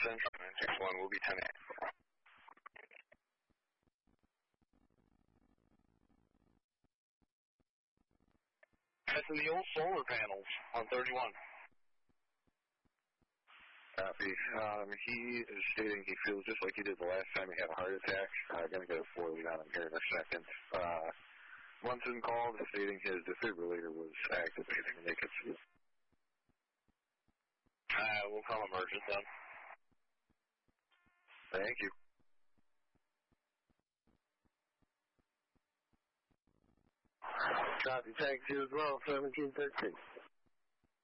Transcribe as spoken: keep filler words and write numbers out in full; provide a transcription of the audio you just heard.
Central nine six one will be ten eight. That's in the old solar panels on thirty-one. Copy. Um, he is stating he feels just like he did the last time he had a heart attack. I'm uh, going to get a four lead on him here in a second. Uh, Munson called stating his defibrillator was activating. They could see it. Uh, we'll call emergent then. Thank you. Copy, thank you as well, seventeen thirteen.